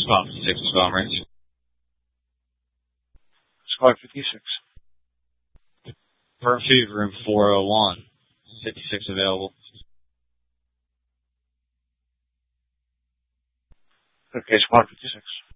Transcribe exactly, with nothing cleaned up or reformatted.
Squad fifty-six, Squad range. Squad fifty-six. Murphy, room four oh one. fifty-six available. Okay, Squad fifty-six.